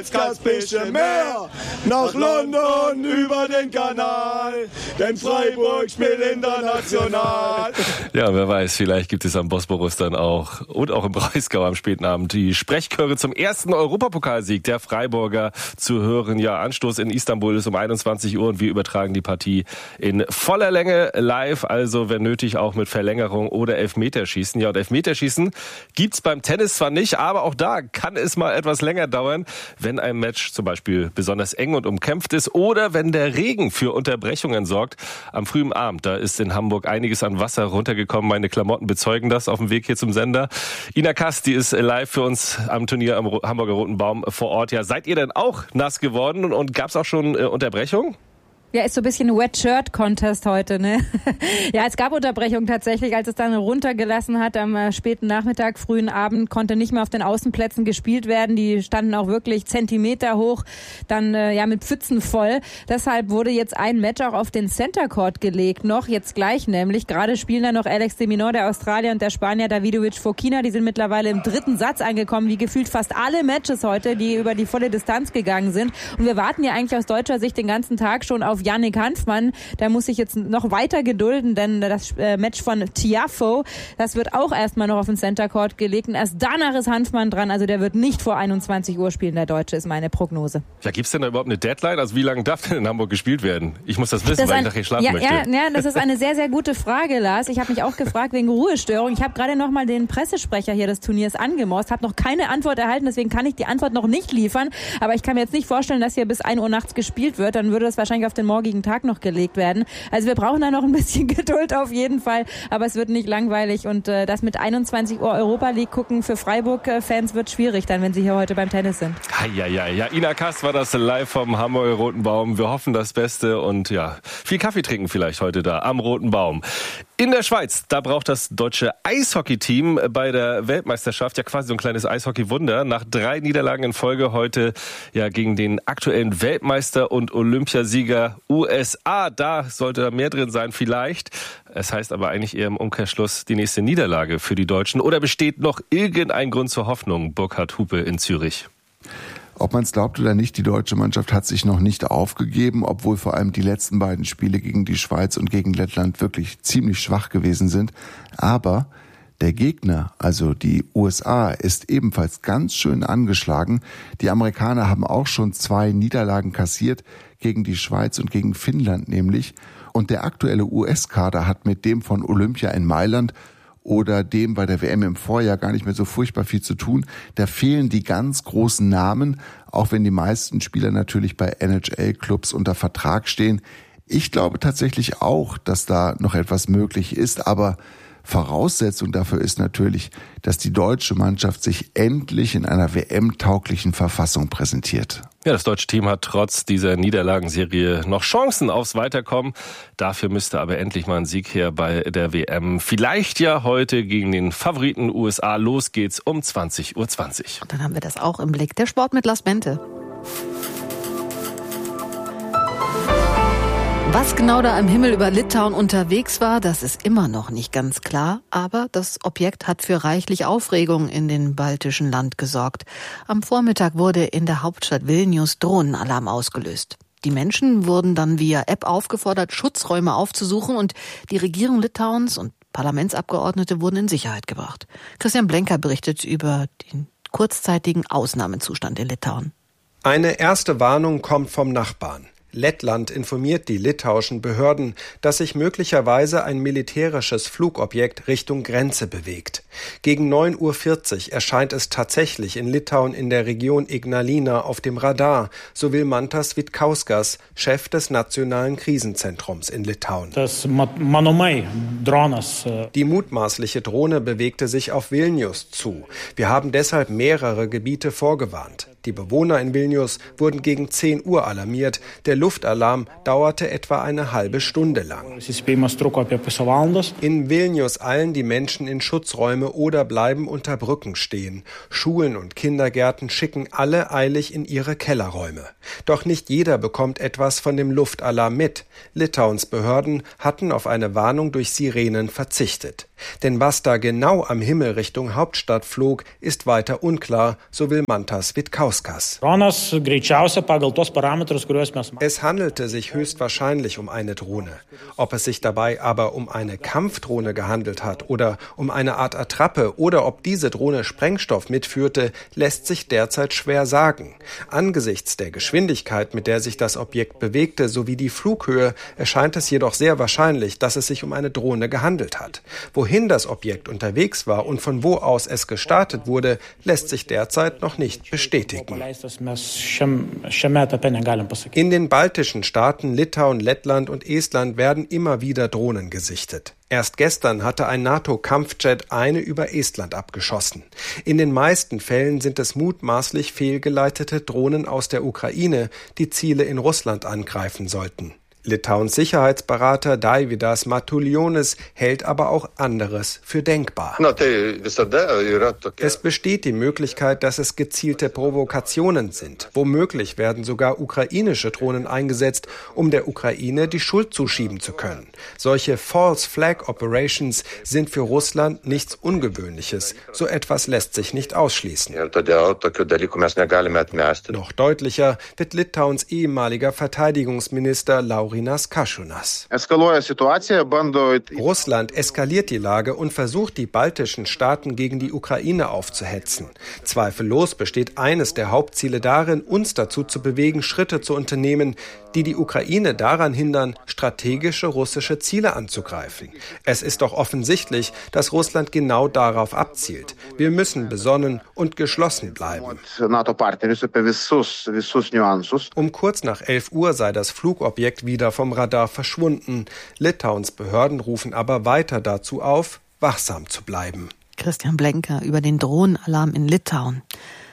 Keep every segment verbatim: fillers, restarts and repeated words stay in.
als Kaspische Meer, nach London über den Kanal, denn Freiburg spielt international. Ja, wer weiß, vielleicht gibt es am Bosporus dann auch und auch im Breisgau am späten Abend die Sprechchöre zum ersten Europapokalsieg der Freiburger zu hören. Ja, Anstoß in Istanbul ist um einundzwanzig Uhr und wir übertragen die Partie in voller Länge live, also wenn nötig auch mit Verlängerung oder Elfmeterschießen. Ja, und Elfmeterschießen gibt's beim Tennis zwar nicht, aber auch da kann es mal etwas länger dauern, wenn ein Match zum Beispiel besonders eng und umkämpft ist oder wenn der Regen für Unterbrechungen sorgt. Am frühen Abend, da ist in Hamburg einiges an Wasser runtergekommen. Meine Klamotten bezeugen das auf dem Weg hier zum Sender. Ina Kass, die ist live für uns am Turnier am Hamburger Roten Baum vor Ort. Ja, seid ihr denn auch nass geworden und gab's auch schon äh, Unterbrechungen? Ja, ist so ein bisschen ein Wet-Shirt-Contest heute, ne? Ja, es gab Unterbrechungen tatsächlich, als es dann runtergelassen hat am äh, späten Nachmittag, frühen Abend, konnte nicht mehr auf den Außenplätzen gespielt werden. Die standen auch wirklich Zentimeter hoch, dann äh, ja mit Pfützen voll. Deshalb wurde jetzt ein Match auch auf den Center Court gelegt, noch jetzt gleich nämlich. Gerade spielen da noch Alex de Minaur, der Australier, und der Spanier Davidovich Fokina. Die sind mittlerweile im dritten Satz angekommen, wie gefühlt fast alle Matches heute, die über die volle Distanz gegangen sind. Und wir warten ja eigentlich aus deutscher Sicht den ganzen Tag schon auf Yannick Hanfmann. Der muss sich jetzt noch weiter gedulden, denn das Match von Tiafoe, das wird auch erstmal noch auf den Center Court gelegt. Und erst danach ist Hanfmann dran. Also der wird nicht vor einundzwanzig Uhr spielen, der Deutsche, ist meine Prognose. Ja, gibt's denn da überhaupt eine Deadline? Also wie lange darf denn in Hamburg gespielt werden? Ich muss das wissen, das weil ein, ich nachher schlafen ja, möchte. Ja, ja, das ist eine sehr, sehr gute Frage, Lars. Ich habe mich auch gefragt wegen Ruhestörung. Ich habe gerade noch mal den Pressesprecher hier des Turniers angemorst, habe noch keine Antwort erhalten, deswegen kann ich die Antwort noch nicht liefern. Aber ich kann mir jetzt nicht vorstellen, dass hier bis ein Uhr nachts gespielt wird. Dann würde das wahrscheinlich auf den morgigen Tag noch gelegt werden. Also wir brauchen da noch ein bisschen Geduld auf jeden Fall, aber es wird nicht langweilig und äh, das mit einundzwanzig Uhr Europa League gucken für Freiburg-Fans wird schwierig dann, wenn sie hier heute beim Tennis sind. Ja, ja, ja. Ina Kass war das live vom Hamburger Roten Baum. Wir hoffen das Beste und ja, viel Kaffee trinken vielleicht heute da am Roten Baum. In der Schweiz, da braucht das deutsche Eishockey-Team bei der Weltmeisterschaft ja quasi so ein kleines Eishockey-Wunder. Nach drei Niederlagen in Folge heute ja gegen den aktuellen Weltmeister und Olympiasieger U S A. Da sollte mehr drin sein vielleicht. Es heißt aber eigentlich eher im Umkehrschluss die nächste Niederlage für die Deutschen. Oder besteht noch irgendein Grund zur Hoffnung? Burkhard Hupe in Zürich. Ob man es glaubt oder nicht, die deutsche Mannschaft hat sich noch nicht aufgegeben, obwohl vor allem die letzten beiden Spiele gegen die Schweiz und gegen Lettland wirklich ziemlich schwach gewesen sind. Aber der Gegner, also die U S A, ist ebenfalls ganz schön angeschlagen. Die Amerikaner haben auch schon zwei Niederlagen kassiert, gegen die Schweiz und gegen Finnland nämlich. Und der aktuelle U S-Kader hat mit dem von Olympia in Mailand oder dem bei der W M im Vorjahr gar nicht mehr so furchtbar viel zu tun. Da fehlen die ganz großen Namen, auch wenn die meisten Spieler natürlich bei N H L-Clubs unter Vertrag stehen. Ich glaube tatsächlich auch, dass da noch etwas möglich ist, aber Voraussetzung dafür ist natürlich, dass die deutsche Mannschaft sich endlich in einer W M-tauglichen Verfassung präsentiert. Ja, das deutsche Team hat trotz dieser Niederlagenserie noch Chancen aufs Weiterkommen. Dafür müsste aber endlich mal ein Sieg her bei der W M. Vielleicht ja heute gegen den Favoriten U S A. Los geht's um zwanzig Uhr zwanzig. Und dann haben wir das auch im Blick. Der Sport mit Lars Bente. Was genau da im Himmel über Litauen unterwegs war, das ist immer noch nicht ganz klar. Aber das Objekt hat für reichlich Aufregung in den baltischen Land gesorgt. Am Vormittag wurde in der Hauptstadt Vilnius Drohnenalarm ausgelöst. Die Menschen wurden dann via App aufgefordert, Schutzräume aufzusuchen und die Regierung Litauens und Parlamentsabgeordnete wurden in Sicherheit gebracht. Christian Blenker berichtet über den kurzzeitigen Ausnahmezustand in Litauen. Eine erste Warnung kommt vom Nachbarn. Lettland informiert die litauischen Behörden, dass sich möglicherweise ein militärisches Flugobjekt Richtung Grenze bewegt. Gegen neun Uhr vierzig erscheint es tatsächlich in Litauen in der Region Ignalina auf dem Radar, so will Mantas Vitkauskas, Chef des Nationalen Krisenzentrums in Litauen. Die mutmaßliche Drohne bewegte sich auf Vilnius zu. Wir haben deshalb mehrere Gebiete vorgewarnt. Die Bewohner in Vilnius wurden gegen zehn Uhr alarmiert. Der Luftalarm dauerte etwa eine halbe Stunde lang. In Vilnius eilen die Menschen in Schutzräume oder bleiben unter Brücken stehen. Schulen und Kindergärten schicken alle eilig in ihre Kellerräume. Doch nicht jeder bekommt etwas von dem Luftalarm mit. Litauens Behörden hatten auf eine Warnung durch Sirenen verzichtet. Denn was da genau am Himmel Richtung Hauptstadt flog, ist weiter unklar, so will Mantas Vitkauskas. Es handelte sich höchstwahrscheinlich um eine Drohne. Ob es sich dabei aber um eine Kampfdrohne gehandelt hat oder um eine Art Attrappe oder ob diese Drohne Sprengstoff mitführte, lässt sich derzeit schwer sagen. Angesichts der Geschwindigkeit, mit der sich das Objekt bewegte, sowie die Flughöhe, erscheint es jedoch sehr wahrscheinlich, dass es sich um eine Drohne gehandelt hat. Wohin das Objekt unterwegs war und von wo aus es gestartet wurde, lässt sich derzeit noch nicht bestätigen. In den baltischen Staaten Litauen, Lettland und Estland werden immer wieder Drohnen gesichtet. Erst gestern hatte ein NATO-Kampfjet eine über Estland abgeschossen. In den meisten Fällen sind es mutmaßlich fehlgeleitete Drohnen aus der Ukraine, die Ziele in Russland angreifen sollten. Litauens Sicherheitsberater Daividas Matulionis hält aber auch anderes für denkbar. Es besteht die Möglichkeit, dass es gezielte Provokationen sind. Womöglich werden sogar ukrainische Drohnen eingesetzt, um der Ukraine die Schuld zuschieben zu können. Solche False Flag Operations sind für Russland nichts Ungewöhnliches. So etwas lässt sich nicht ausschließen. Noch deutlicher wird Litauens ehemaliger Verteidigungsminister Laurinas Kasčiūnas. Russland eskaliert die Lage und versucht, die baltischen Staaten gegen die Ukraine aufzuhetzen. Zweifellos besteht eines der Hauptziele darin, uns dazu zu bewegen, Schritte zu unternehmen, die die Ukraine daran hindern, strategische russische Ziele anzugreifen. Es ist doch offensichtlich, dass Russland genau darauf abzielt. Wir müssen besonnen und geschlossen bleiben. Um kurz nach elf Uhr sei das Flugobjekt wieder vom Radar verschwunden. Litauens Behörden rufen aber weiter dazu auf, wachsam zu bleiben. Christian Blenker über den Drohnenalarm in Litauen.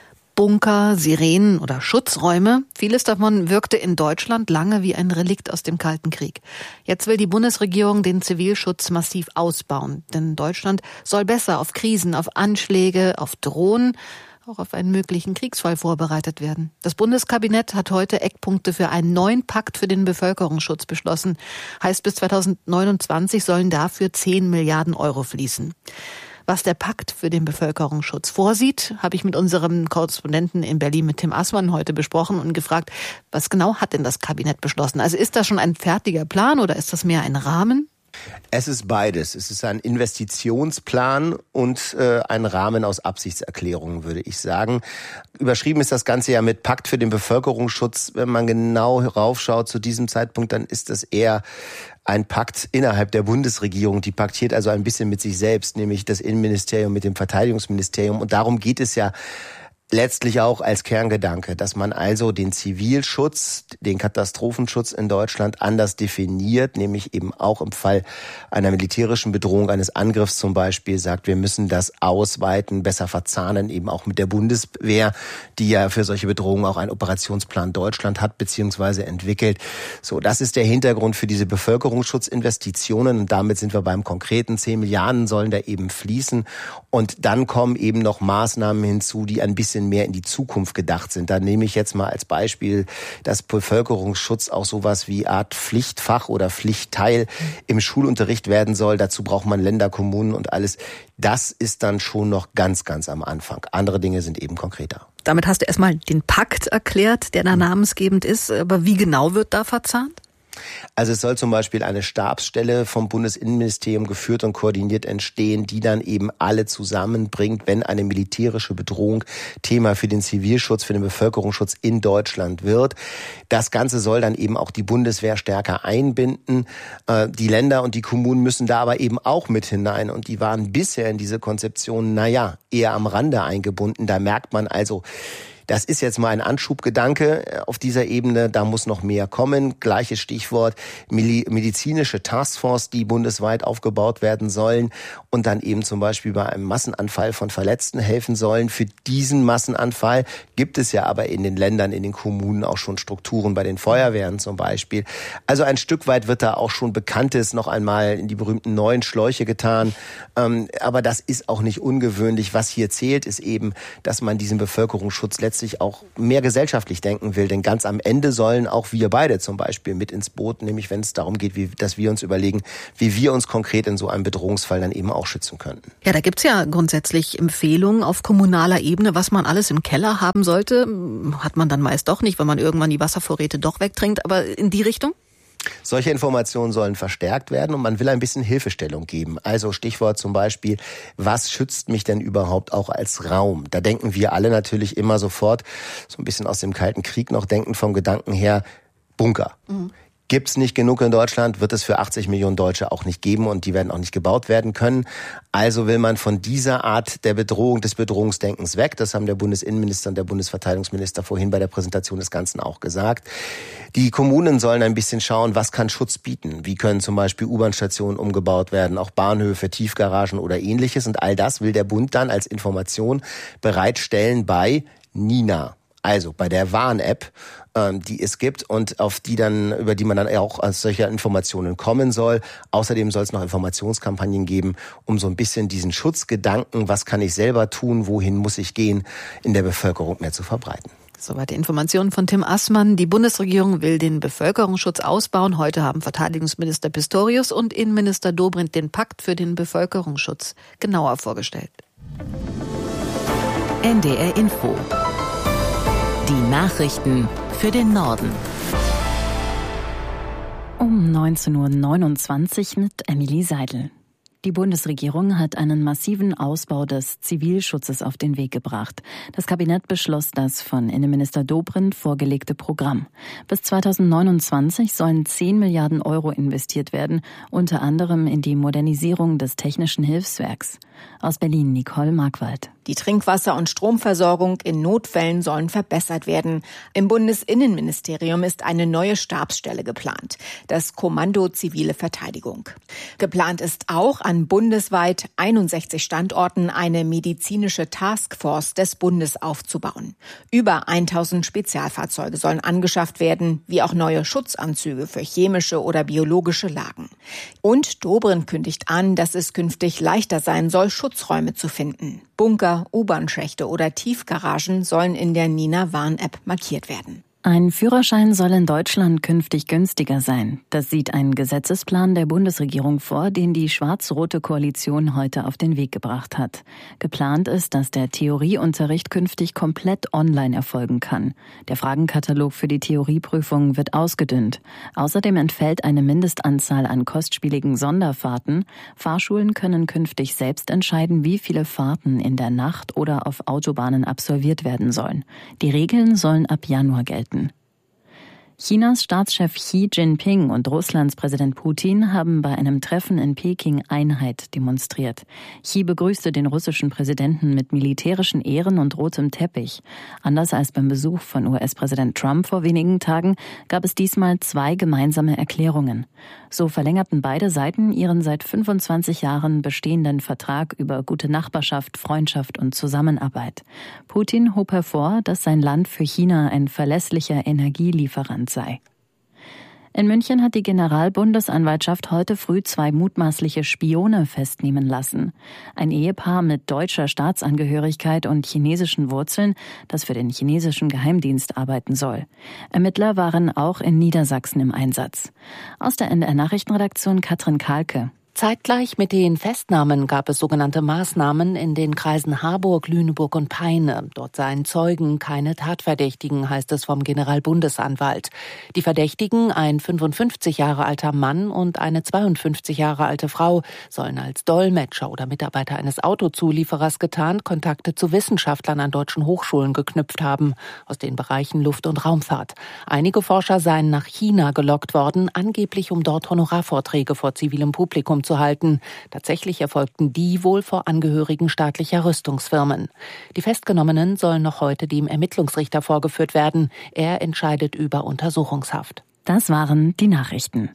Bunker, Sirenen oder Schutzräume. Vieles davon wirkte in Deutschland lange wie ein Relikt aus dem Kalten Krieg. Jetzt will die Bundesregierung den Zivilschutz massiv ausbauen. Denn Deutschland soll besser auf Krisen, auf Anschläge, auf Drohnen, auch auf einen möglichen Kriegsfall vorbereitet werden. Das Bundeskabinett hat heute Eckpunkte für einen neuen Pakt für den Bevölkerungsschutz beschlossen. Heißt, bis zweitausendneunundzwanzig sollen dafür zehn Milliarden Euro fließen. Was der Pakt für den Bevölkerungsschutz vorsieht, habe ich mit unserem Korrespondenten in Berlin, mit Tim Assmann, heute besprochen und gefragt, was genau hat denn das Kabinett beschlossen? Also ist das schon ein fertiger Plan oder ist das mehr ein Rahmen? Es ist beides. Es ist ein Investitionsplan und äh, ein Rahmen aus Absichtserklärungen, würde ich sagen. Überschrieben ist das Ganze ja mit Pakt für den Bevölkerungsschutz. Wenn man genau raufschaut zu diesem Zeitpunkt, dann ist das eher ein Pakt innerhalb der Bundesregierung. Die paktiert also ein bisschen mit sich selbst, nämlich das Innenministerium mit dem Verteidigungsministerium. Und darum geht es ja letztlich auch als Kerngedanke, dass man also den Zivilschutz, den Katastrophenschutz in Deutschland anders definiert, nämlich eben auch im Fall einer militärischen Bedrohung, eines Angriffs zum Beispiel, sagt, wir müssen das ausweiten, besser verzahnen, eben auch mit der Bundeswehr, die ja für solche Bedrohungen auch einen Operationsplan Deutschland hat, beziehungsweise entwickelt. So, das ist der Hintergrund für diese Bevölkerungsschutzinvestitionen und damit sind wir beim konkreten. zehn Milliarden sollen da eben fließen und dann kommen eben noch Maßnahmen hinzu, die ein bisschen mehr in die Zukunft gedacht sind. Da nehme ich jetzt mal als Beispiel, dass Bevölkerungsschutz auch sowas wie Art Pflichtfach oder Pflichtteil im Schulunterricht werden soll. Dazu braucht man Länder, Kommunen und alles. Das ist dann schon noch ganz, ganz am Anfang. Andere Dinge sind eben konkreter. Damit hast du erstmal den Pakt erklärt, der da namensgebend ist. Aber wie genau wird da verzahnt? Also es soll zum Beispiel eine Stabsstelle vom Bundesinnenministerium geführt und koordiniert entstehen, die dann eben alle zusammenbringt, wenn eine militärische Bedrohung Thema für den Zivilschutz, für den Bevölkerungsschutz in Deutschland wird. Das Ganze soll dann eben auch die Bundeswehr stärker einbinden. Die Länder und die Kommunen müssen da aber eben auch mit hinein und die waren bisher in diese Konzeption, naja, eher am Rande eingebunden. Da merkt man also, das ist jetzt mal ein Anschubgedanke auf dieser Ebene, da muss noch mehr kommen. Gleiches Stichwort, medizinische Taskforce, die bundesweit aufgebaut werden sollen und dann eben zum Beispiel bei einem Massenanfall von Verletzten helfen sollen. Für diesen Massenanfall gibt es ja aber in den Ländern, in den Kommunen auch schon Strukturen, bei den Feuerwehren zum Beispiel. Also ein Stück weit wird da auch schon Bekanntes noch einmal in die berühmten neuen Schläuche getan. Aber das ist auch nicht ungewöhnlich. Was hier zählt, ist eben, dass man diesen Bevölkerungsschutz letztlich plötzlich auch mehr gesellschaftlich denken will. Denn ganz am Ende sollen auch wir beide zum Beispiel mit ins Boot, nämlich wenn es darum geht, wie, dass wir uns überlegen, wie wir uns konkret in so einem Bedrohungsfall dann eben auch schützen könnten. Ja, da gibt's ja grundsätzlich Empfehlungen auf kommunaler Ebene, was man alles im Keller haben sollte. Hat man dann meist doch nicht, wenn man irgendwann die Wasservorräte doch wegtrinkt. Aber in die Richtung? Solche Informationen sollen verstärkt werden und man will ein bisschen Hilfestellung geben. Also Stichwort zum Beispiel, was schützt mich denn überhaupt auch als Raum? Da denken wir alle natürlich immer sofort, so ein bisschen aus dem Kalten Krieg noch denken vom Gedanken her, Bunker. Mhm. Gibt's nicht genug in Deutschland, wird es für achtzig Millionen Deutsche auch nicht geben und die werden auch nicht gebaut werden können. Also will man von dieser Art der Bedrohung, des Bedrohungsdenkens weg. Das haben der Bundesinnenminister und der Bundesverteidigungsminister vorhin bei der Präsentation des Ganzen auch gesagt. Die Kommunen sollen ein bisschen schauen, was kann Schutz bieten? Wie können zum Beispiel U-Bahn-Stationen umgebaut werden, auch Bahnhöfe, Tiefgaragen oder ähnliches. Und all das will der Bund dann als Information bereitstellen bei Nina. Also bei der Warn-App, ähm, die es gibt und auf die dann, über die man dann auch als solcher Informationen kommen soll. Außerdem soll es noch Informationskampagnen geben, um so ein bisschen diesen Schutzgedanken, was kann ich selber tun, wohin muss ich gehen, in der Bevölkerung mehr zu verbreiten. Soweit die Informationen von Tim Assmann. Die Bundesregierung will den Bevölkerungsschutz ausbauen. Heute haben Verteidigungsminister Pistorius und Innenminister Dobrindt den Pakt für den Bevölkerungsschutz genauer vorgestellt. N D R Info. Die Nachrichten für den Norden. Um neunzehn Uhr neunundzwanzig mit Emily Seidel. Die Bundesregierung hat einen massiven Ausbau des Zivilschutzes auf den Weg gebracht. Das Kabinett beschloss das von Innenminister Dobrindt vorgelegte Programm. Bis zweitausendneunundzwanzig sollen zehn Milliarden Euro investiert werden, unter anderem in die Modernisierung des Technischen Hilfswerks. Aus Berlin Nicole Markwald. Die Trinkwasser- und Stromversorgung in Notfällen sollen verbessert werden. Im Bundesinnenministerium ist eine neue Stabsstelle geplant, das Kommando Zivile Verteidigung. Geplant ist auch, an bundesweit einundsechzig Standorten eine medizinische Taskforce des Bundes aufzubauen. Über tausend Spezialfahrzeuge sollen angeschafft werden, wie auch neue Schutzanzüge für chemische oder biologische Lagen. Und Dobrindt kündigt an, dass es künftig leichter sein soll, Schutzräume zu finden. Bunker, U-Bahn-Schächte oder Tiefgaragen sollen in der Nina-Warn-App markiert werden. Ein Führerschein soll in Deutschland künftig günstiger sein. Das sieht ein Gesetzesplan der Bundesregierung vor, den die schwarz-rote Koalition heute auf den Weg gebracht hat. Geplant ist, dass der Theorieunterricht künftig komplett online erfolgen kann. Der Fragenkatalog für die Theorieprüfung wird ausgedünnt. Außerdem entfällt eine Mindestanzahl an kostspieligen Sonderfahrten. Fahrschulen können künftig selbst entscheiden, wie viele Fahrten in der Nacht oder auf Autobahnen absolviert werden sollen. Die Regeln sollen ab Januar gelten. Chinas Staatschef Xi Jinping und Russlands Präsident Putin haben bei einem Treffen in Peking Einheit demonstriert. Xi begrüßte den russischen Präsidenten mit militärischen Ehren und rotem Teppich. Anders als beim Besuch von U S-Präsident Trump vor wenigen Tagen gab es diesmal zwei gemeinsame Erklärungen. So verlängerten beide Seiten ihren seit fünfundzwanzig Jahren bestehenden Vertrag über gute Nachbarschaft, Freundschaft und Zusammenarbeit. Putin hob hervor, dass sein Land für China ein verlässlicher Energielieferant sei. In München hat die Generalbundesanwaltschaft heute früh zwei mutmaßliche Spione festnehmen lassen. Ein Ehepaar mit deutscher Staatsangehörigkeit und chinesischen Wurzeln, das für den chinesischen Geheimdienst arbeiten soll. Ermittler waren auch in Niedersachsen im Einsatz. Aus der N D R-Nachrichtenredaktion Katrin Kahlke. Zeitgleich mit den Festnahmen gab es sogenannte Maßnahmen in den Kreisen Harburg, Lüneburg und Peine. Dort seien Zeugen, keine Tatverdächtigen, heißt es vom Generalbundesanwalt. Die Verdächtigen, ein fünfundfünfzig Jahre alter Mann und eine zweiundfünfzig Jahre alte Frau, sollen als Dolmetscher oder Mitarbeiter eines Autozulieferers getarnt Kontakte zu Wissenschaftlern an deutschen Hochschulen geknüpft haben, aus den Bereichen Luft- und Raumfahrt. Einige Forscher seien nach China gelockt worden, angeblich um dort Honorarvorträge vor zivilem Publikum zu halten. Tatsächlich erfolgten die wohl vor Angehörigen staatlicher Rüstungsfirmen. Die Festgenommenen sollen noch heute dem Ermittlungsrichter vorgeführt werden. Er entscheidet über Untersuchungshaft. Das waren die Nachrichten.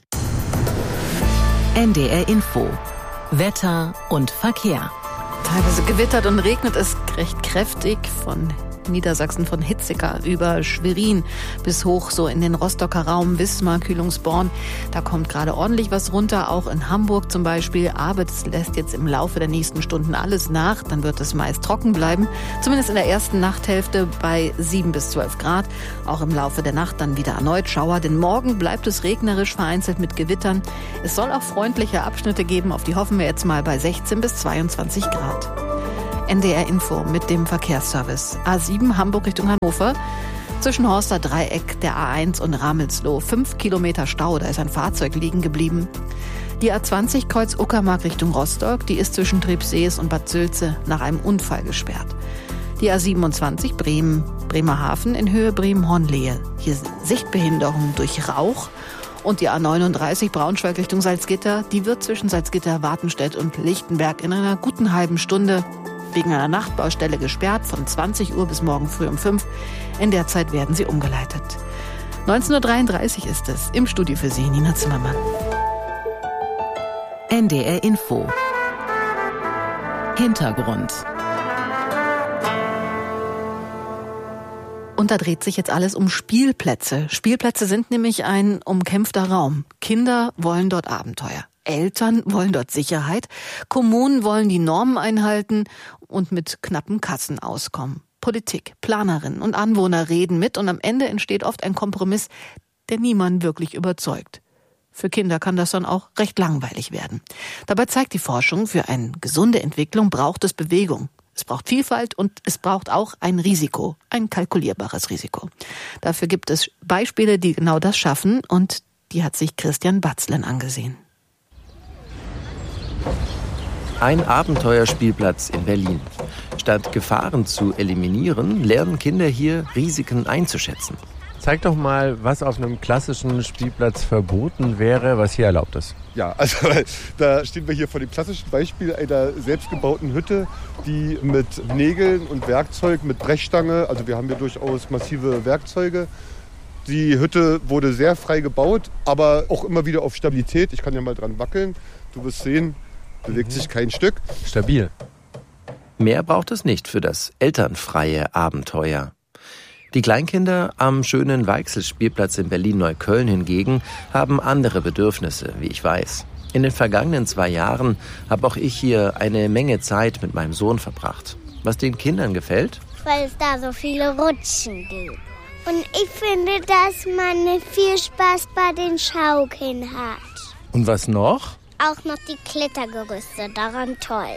N D R Info. Wetter und Verkehr. Teilweise gewittert und regnet es recht kräftig. Von Niedersachsen von Hitziger über Schwerin bis hoch so in den Rostocker Raum, Wismar, Kühlungsborn. Da kommt gerade ordentlich was runter, auch in Hamburg zum Beispiel. Aber das lässt jetzt im Laufe der nächsten Stunden alles nach. Dann wird es meist trocken bleiben. Zumindest in der ersten Nachthälfte bei sieben bis zwölf Grad. Auch im Laufe der Nacht dann wieder erneut Schauer. Denn morgen bleibt es regnerisch, vereinzelt mit Gewittern. Es soll auch freundliche Abschnitte geben. Auf die hoffen wir jetzt mal bei sechzehn bis zweiundzwanzig Grad. N D R Info mit dem Verkehrsservice. A sieben Hamburg Richtung Hannover. Zwischen Horster Dreieck, der A eins und Ramelsloh. Fünf Kilometer Stau, da ist ein Fahrzeug liegen geblieben. Die A zwanzig Kreuz Uckermark Richtung Rostock, die ist zwischen Trepsees und Bad Sülze nach einem Unfall gesperrt. Die A siebenundzwanzig Bremen, Bremerhaven in Höhe Bremen-Hornlehe. Hier Sichtbehinderung durch Rauch. Und die A neununddreißig Braunschweig Richtung Salzgitter, die wird zwischen Salzgitter, Wartenstedt und Lichtenberg in einer guten halben Stunde wegen einer Nachtbaustelle gesperrt, von zwanzig Uhr bis morgen früh um fünf. In der Zeit werden sie umgeleitet. neunzehn Uhr dreiunddreißig ist es. Im Studio für Sie, Nina Zimmermann. N D R Info. Hintergrund. Und da dreht sich jetzt alles um Spielplätze. Spielplätze sind nämlich ein umkämpfter Raum. Kinder wollen dort Abenteuer. Eltern wollen dort Sicherheit. Kommunen wollen die Normen einhalten und mit knappen Kassen auskommen. Politik, Planerinnen und Anwohner reden mit und am Ende entsteht oft ein Kompromiss, der niemanden wirklich überzeugt. Für Kinder kann das dann auch recht langweilig werden. Dabei zeigt die Forschung, für eine gesunde Entwicklung braucht es Bewegung. Es braucht Vielfalt und es braucht auch ein Risiko, ein kalkulierbares Risiko. Dafür gibt es Beispiele, die genau das schaffen und die hat sich Christian Batzlen angesehen. Ein Abenteuerspielplatz in Berlin. Statt Gefahren zu eliminieren, lernen Kinder hier Risiken einzuschätzen. Zeig doch mal, was auf einem klassischen Spielplatz verboten wäre, was hier erlaubt ist. Ja, also da stehen wir hier vor dem klassischen Beispiel einer selbstgebauten Hütte, die mit Nägeln und Werkzeug, mit Brechstange, also wir haben hier durchaus massive Werkzeuge. Die Hütte wurde sehr frei gebaut, aber auch immer wieder auf Stabilität. Ich kann ja mal dran wackeln. Du wirst sehen, bewegt sich kein Stück. Stabil. Mehr braucht es nicht für das elternfreie Abenteuer. Die Kleinkinder am schönen Weichselspielplatz in Berlin-Neukölln hingegen haben andere Bedürfnisse, wie ich weiß. In den vergangenen zwei Jahren habe auch ich hier eine Menge Zeit mit meinem Sohn verbracht. Was den Kindern gefällt? Weil es da so viele Rutschen gibt. Und ich finde, dass man viel Spaß bei den Schaukeln hat. Und was noch? Auch noch die Klettergerüste, daran toll.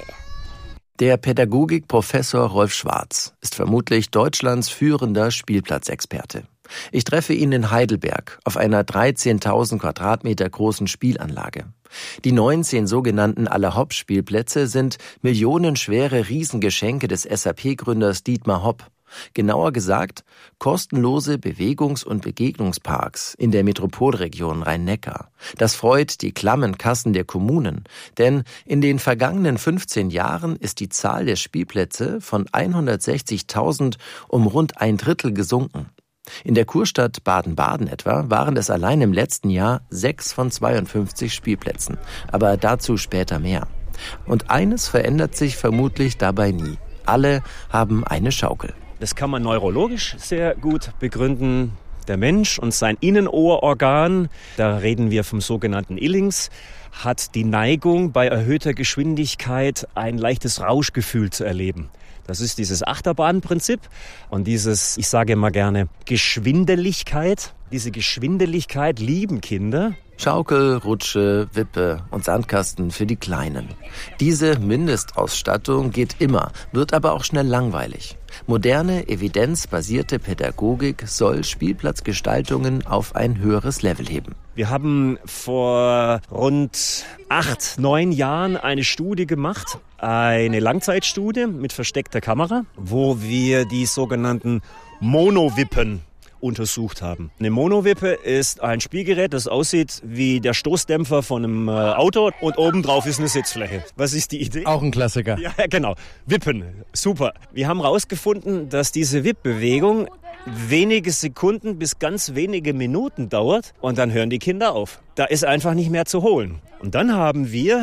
Der Pädagogikprofessor Rolf Schwarz ist vermutlich Deutschlands führender Spielplatzexperte. Ich treffe ihn in Heidelberg auf einer dreizehntausend Quadratmeter großen Spielanlage. Die neunzehn sogenannten Alle-Hopp-Spielplätze sind millionenschwere Riesengeschenke des S A P-Gründers Dietmar Hopp. Genauer gesagt, kostenlose Bewegungs- und Begegnungsparks in der Metropolregion Rhein-Neckar. Das freut die klammen Kassen der Kommunen, denn in den vergangenen fünfzehn Jahren ist die Zahl der Spielplätze von hundertsechzigtausend um rund ein Drittel gesunken. In der Kurstadt Baden-Baden etwa waren es allein im letzten Jahr sechs von zweiundfünfzig Spielplätzen, aber dazu später mehr. Und eines verändert sich vermutlich dabei nie. Alle haben eine Schaukel. Das kann man neurologisch sehr gut begründen. Der Mensch und sein Innenohrorgan, da reden wir vom sogenannten Illings, hat die Neigung, bei erhöhter Geschwindigkeit ein leichtes Rauschgefühl zu erleben. Das ist dieses Achterbahnprinzip und dieses, ich sage immer gerne, Geschwindeligkeit. Diese Geschwindeligkeit lieben Kinder. Schaukel, Rutsche, Wippe und Sandkasten für die Kleinen. Diese Mindestausstattung geht immer, wird aber auch schnell langweilig. Moderne, evidenzbasierte Pädagogik soll Spielplatzgestaltungen auf ein höheres Level heben. Wir haben vor rund acht, neun Jahren eine Studie gemacht, eine Langzeitstudie mit versteckter Kamera, wo wir die sogenannten Monowippen untersucht haben. Eine Monowippe ist ein Spielgerät, das aussieht wie der Stoßdämpfer von einem Auto und obendrauf ist eine Sitzfläche. Was ist die Idee? Auch ein Klassiker. Ja, genau. Wippen. Super. Wir haben herausgefunden, dass diese Wippbewegung wenige Sekunden bis ganz wenige Minuten dauert und dann hören die Kinder auf. Da ist einfach nicht mehr zu holen. Und dann haben wir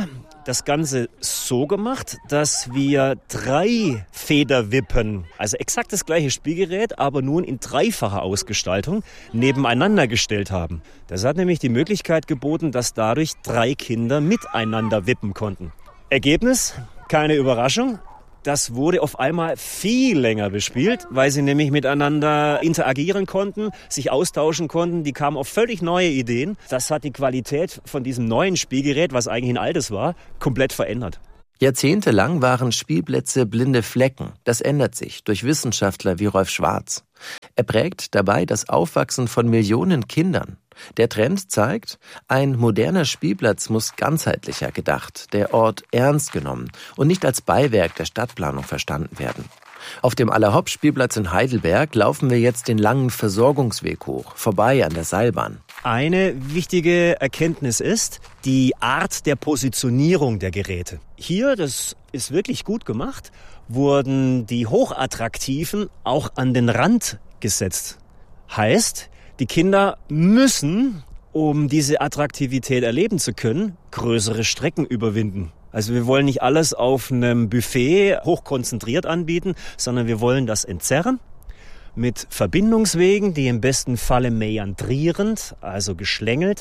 das Ganze so gemacht, dass wir drei Federwippen, also exakt das gleiche Spielgerät, aber nun in dreifacher Ausgestaltung nebeneinander gestellt haben. Das hat nämlich die Möglichkeit geboten, dass dadurch drei Kinder miteinander wippen konnten. Ergebnis, keine Überraschung. Das wurde auf einmal viel länger bespielt, weil sie nämlich miteinander interagieren konnten, sich austauschen konnten. Die kamen auf völlig neue Ideen. Das hat die Qualität von diesem neuen Spielgerät, was eigentlich ein altes war, komplett verändert. Jahrzehntelang waren Spielplätze blinde Flecken. Das ändert sich durch Wissenschaftler wie Rolf Schwarz. Er prägt dabei das Aufwachsen von Millionen Kindern. Der Trend zeigt, ein moderner Spielplatz muss ganzheitlicher gedacht, der Ort ernst genommen und nicht als Beiwerk der Stadtplanung verstanden werden. Auf dem Allerhopp-Spielplatz in Heidelberg laufen wir jetzt den langen Versorgungsweg hoch, vorbei an der Seilbahn. Eine wichtige Erkenntnis ist die Art der Positionierung der Geräte. Hier, das ist wirklich gut gemacht, wurden die Hochattraktiven auch an den Rand gesetzt. Heißt, die Kinder müssen, um diese Attraktivität erleben zu können, größere Strecken überwinden. Also wir wollen nicht alles auf einem Buffet hochkonzentriert anbieten, sondern wir wollen das entzerren mit Verbindungswegen, die im besten Falle meandrierend, also geschlängelt,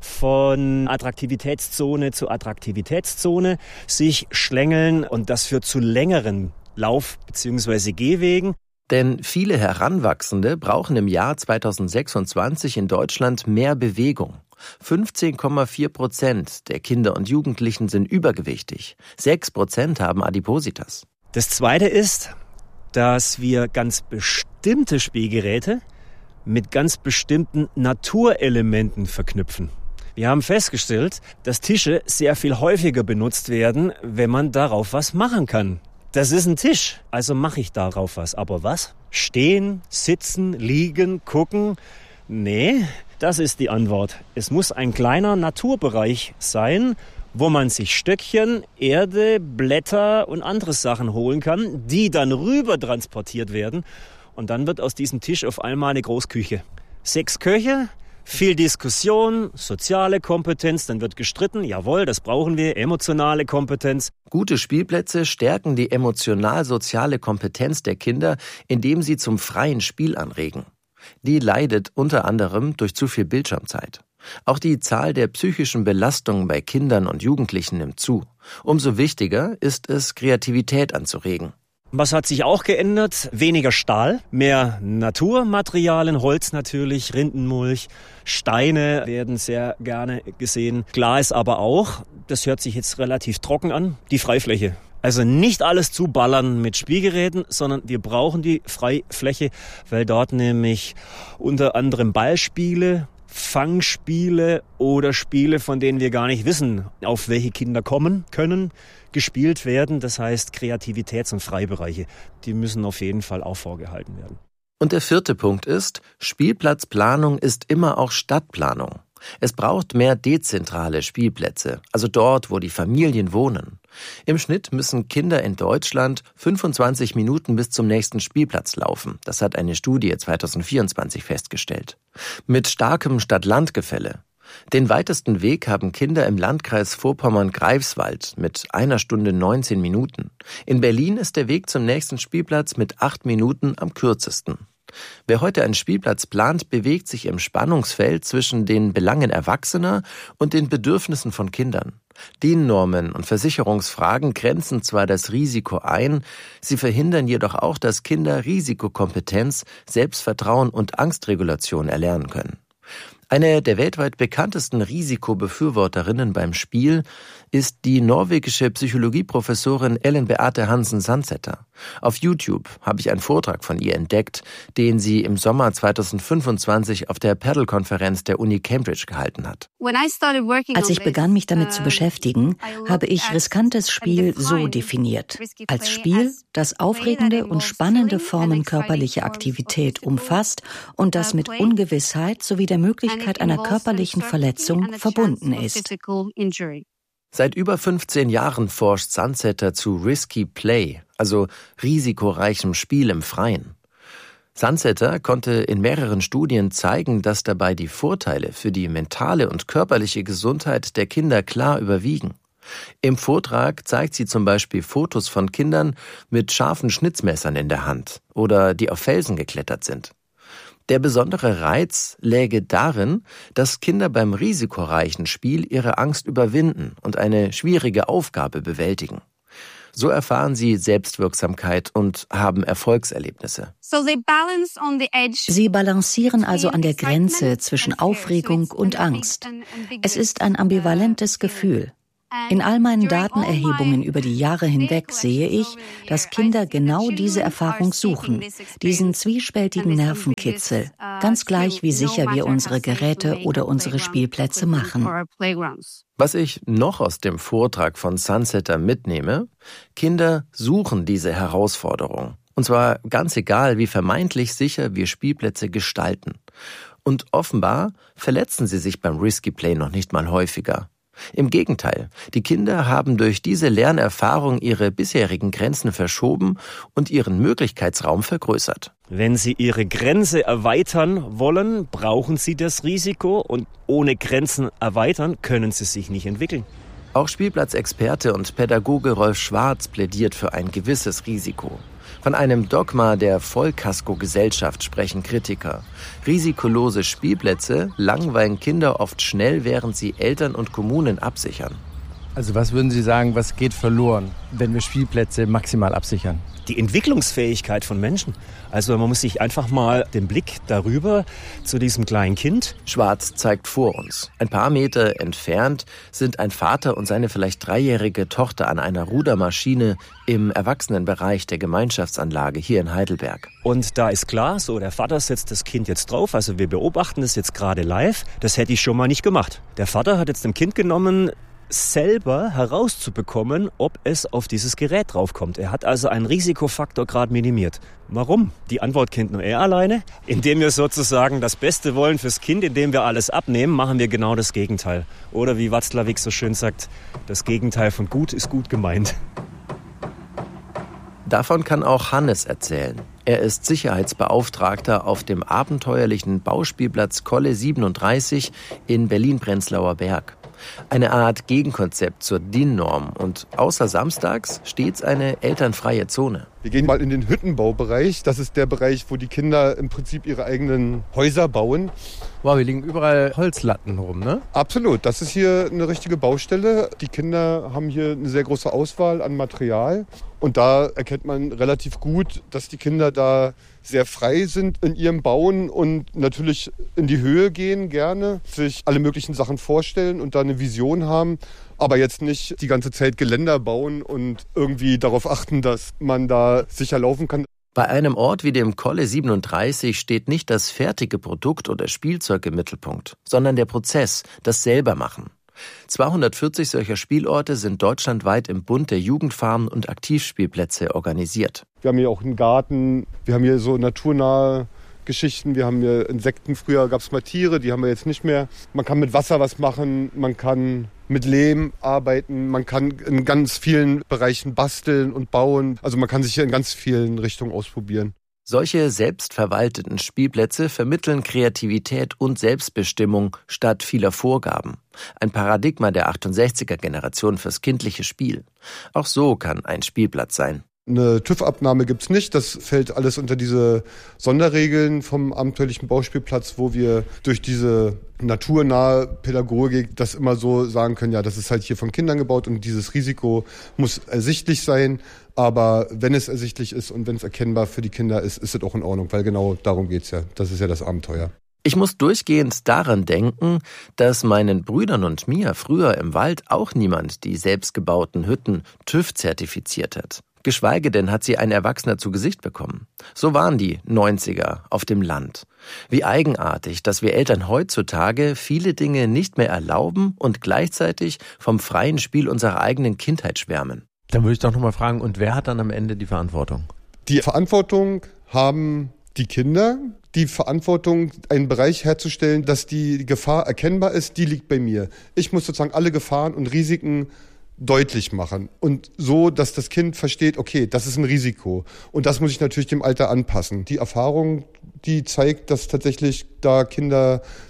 von Attraktivitätszone zu Attraktivitätszone sich schlängeln, und das führt zu längeren Lauf- bzw. Gehwegen. Denn viele Heranwachsende brauchen im Jahr zweitausendsechsundzwanzig in Deutschland mehr Bewegung. fünfzehn Komma vier Prozent der Kinder und Jugendlichen sind übergewichtig. sechs Prozent haben Adipositas. Das Zweite ist, dass wir ganz bestimmte Spielgeräte mit ganz bestimmten Naturelementen verknüpfen. Wir haben festgestellt, dass Tische sehr viel häufiger benutzt werden, wenn man darauf was machen kann. Das ist ein Tisch, also mache ich darauf was. Aber was? Stehen, sitzen, liegen, gucken? Nee, das ist die Antwort. Es muss ein kleiner Naturbereich sein, wo man sich Stöckchen, Erde, Blätter und andere Sachen holen kann, die dann rüber transportiert werden. Und dann wird aus diesem Tisch auf einmal eine Großküche. Sechs Köche, viel Diskussion, soziale Kompetenz, dann wird gestritten. Jawohl, das brauchen wir, emotionale Kompetenz. Gute Spielplätze stärken die emotional-soziale Kompetenz der Kinder, indem sie zum freien Spiel anregen. Die leidet unter anderem durch zu viel Bildschirmzeit. Auch die Zahl der psychischen Belastungen bei Kindern und Jugendlichen nimmt zu. Umso wichtiger ist es, Kreativität anzuregen. Was hat sich auch geändert? Weniger Stahl, mehr Naturmaterialien, Holz natürlich, Rindenmulch, Steine werden sehr gerne gesehen. Klar ist aber auch, das hört sich jetzt relativ trocken an, die Freifläche. Also nicht alles zuballern mit Spielgeräten, sondern wir brauchen die Freifläche, weil dort nämlich unter anderem Ballspiele, Fangspiele oder Spiele, von denen wir gar nicht wissen, auf welche Kinder kommen können, gespielt werden. Das heißt, Kreativitäts- und Freibereiche, die müssen auf jeden Fall auch vorgehalten werden. Und der vierte Punkt ist, Spielplatzplanung ist immer auch Stadtplanung. Es braucht mehr dezentrale Spielplätze, also dort, wo die Familien wohnen. Im Schnitt müssen Kinder in Deutschland fünfundzwanzig Minuten bis zum nächsten Spielplatz laufen. Das hat eine Studie zweitausendvierundzwanzig festgestellt. Mit starkem Stadt-Land-Gefälle. Den weitesten Weg haben Kinder im Landkreis Vorpommern-Greifswald mit einer Stunde neunzehn Minuten. In Berlin ist der Weg zum nächsten Spielplatz mit acht Minuten am kürzesten. Wer heute einen Spielplatz plant, bewegt sich im Spannungsfeld zwischen den Belangen Erwachsener und den Bedürfnissen von Kindern. D I N-Normen und Versicherungsfragen grenzen zwar das Risiko ein, sie verhindern jedoch auch, dass Kinder Risikokompetenz, Selbstvertrauen und Angstregulation erlernen können. Eine der weltweit bekanntesten Risikobefürworterinnen beim Spiel ist die norwegische Psychologieprofessorin Ellen Beate Hansen-Sandseter. Auf YouTube habe ich einen Vortrag von ihr entdeckt, den sie im Sommer zweitausendfünfundzwanzig auf der Paddle-Konferenz der Uni Cambridge gehalten hat. Als ich begann, mich damit zu beschäftigen, habe ich riskantes Spiel so definiert. Als Spiel, das aufregende und spannende Formen körperlicher Aktivität umfasst und das mit Ungewissheit sowie der Möglichkeit einer körperlichen Verletzung verbunden ist. Seit über fünfzehn Jahren forscht Sandseter zu Risky Play, also risikoreichem Spiel im Freien. Sandseter konnte in mehreren Studien zeigen, dass dabei die Vorteile für die mentale und körperliche Gesundheit der Kinder klar überwiegen. Im Vortrag zeigt sie zum Beispiel Fotos von Kindern mit scharfen Schnitzmessern in der Hand oder die auf Felsen geklettert sind. Der besondere Reiz läge darin, dass Kinder beim risikoreichen Spiel ihre Angst überwinden und eine schwierige Aufgabe bewältigen. So erfahren sie Selbstwirksamkeit und haben Erfolgserlebnisse. Sie balancieren also an der Grenze zwischen Aufregung und Angst. Es ist ein ambivalentes Gefühl. In all meinen Datenerhebungen über die Jahre hinweg sehe ich, dass Kinder genau diese Erfahrung suchen, diesen zwiespältigen Nervenkitzel, ganz gleich wie sicher wir unsere Geräte oder unsere Spielplätze machen. Was ich noch aus dem Vortrag von Sunsetter mitnehme: Kinder suchen diese Herausforderung. Und zwar ganz egal, wie vermeintlich sicher wir Spielplätze gestalten. Und offenbar verletzen sie sich beim Risky Play noch nicht mal häufiger. Im Gegenteil, die Kinder haben durch diese Lernerfahrung ihre bisherigen Grenzen verschoben und ihren Möglichkeitsraum vergrößert. Wenn Sie Ihre Grenze erweitern wollen, brauchen Sie das Risiko, und ohne Grenzen erweitern können Sie sich nicht entwickeln. Auch Spielplatzexperte und Pädagoge Rolf Schwarz plädiert für ein gewisses Risiko. Von einem Dogma der Vollkasko-Gesellschaft sprechen Kritiker. Risikolose Spielplätze langweilen Kinder oft schnell, während sie Eltern und Kommunen absichern. Also was würden Sie sagen, was geht verloren, wenn wir Spielplätze maximal absichern? Die Entwicklungsfähigkeit von Menschen. Also man muss sich einfach mal den Blick darüber zu diesem kleinen Kind. Schwarz zeigt vor uns. Ein paar Meter entfernt sind ein Vater und seine vielleicht dreijährige Tochter an einer Rudermaschine im Erwachsenenbereich der Gemeinschaftsanlage hier in Heidelberg. Und da ist klar, so der Vater setzt das Kind jetzt drauf. Also wir beobachten das jetzt gerade live. Das hätte ich schon mal nicht gemacht. Der Vater hat jetzt dem Kind genommen, selber herauszubekommen, ob es auf dieses Gerät draufkommt. Er hat also einen Risikofaktor gerade minimiert. Warum? Die Antwort kennt nur er alleine. Indem wir sozusagen das Beste wollen fürs Kind, indem wir alles abnehmen, machen wir genau das Gegenteil. Oder wie Watzlawick so schön sagt, das Gegenteil von gut ist gut gemeint. Davon kann auch Hannes erzählen. Er ist Sicherheitsbeauftragter auf dem abenteuerlichen Bauspielplatz Kolle siebenunddreißig in Berlin-Prenzlauer Berg. Eine Art Gegenkonzept zur D I N-Norm und außer samstags stets eine elternfreie Zone. Wir gehen mal in den Hüttenbaubereich. Das ist der Bereich, wo die Kinder im Prinzip ihre eigenen Häuser bauen. Wow, hier liegen überall Holzlatten rum, ne? Absolut, das ist hier eine richtige Baustelle. Die Kinder haben hier eine sehr große Auswahl an Material. Und da erkennt man relativ gut, dass die Kinder da sehr frei sind in ihrem Bauen und natürlich in die Höhe gehen gerne, sich alle möglichen Sachen vorstellen und da eine Vision haben, aber jetzt nicht die ganze Zeit Geländer bauen und irgendwie darauf achten, dass man da sicher laufen kann. Bei einem Ort wie dem Kolle siebenunddreißig steht nicht das fertige Produkt oder Spielzeug im Mittelpunkt, sondern der Prozess, das Selbermachen. zweihundertvierzig solcher Spielorte sind deutschlandweit im Bund der Jugendfarmen und Aktivspielplätze organisiert. Wir haben hier auch einen Garten, wir haben hier so naturnahe Geschichten, wir haben hier Insekten, früher gab es mal Tiere, die haben wir jetzt nicht mehr. Man kann mit Wasser was machen, man kann mit Lehm arbeiten, man kann in ganz vielen Bereichen basteln und bauen. Also man kann sich hier in ganz vielen Richtungen ausprobieren. Solche selbstverwalteten Spielplätze vermitteln Kreativität und Selbstbestimmung statt vieler Vorgaben. Ein Paradigma der achtundsechziger-Generation fürs kindliche Spiel. Auch so kann ein Spielplatz sein. Eine TÜV-Abnahme gibt es nicht. Das fällt alles unter diese Sonderregeln vom abenteuerlichen Bauspielplatz, wo wir durch diese naturnahe Pädagogik das immer so sagen können, ja, das ist halt hier von Kindern gebaut und dieses Risiko muss ersichtlich sein. Aber wenn es ersichtlich ist und wenn es erkennbar für die Kinder ist, ist es auch in Ordnung, weil genau darum geht's ja. Das ist ja das Abenteuer. Ich muss durchgehend daran denken, dass meinen Brüdern und mir früher im Wald auch niemand die selbstgebauten Hütten TÜV zertifiziert hat. Geschweige denn hat sie ein Erwachsener zu Gesicht bekommen. So waren die neunziger auf dem Land. Wie eigenartig, dass wir Eltern heutzutage viele Dinge nicht mehr erlauben und gleichzeitig vom freien Spiel unserer eigenen Kindheit schwärmen. Dann würde ich doch nochmal fragen, und wer hat dann am Ende die Verantwortung? Die Verantwortung haben die Kinder. Die Verantwortung, einen Bereich herzustellen, dass die Gefahr erkennbar ist, die liegt bei mir. Ich muss sozusagen alle Gefahren und Risiken deutlich machen und so, dass das Kind versteht, okay, das ist ein Risiko und das muss ich natürlich dem Alter anpassen. Die Erfahrung, die zeigt, dass tatsächlich da Kinder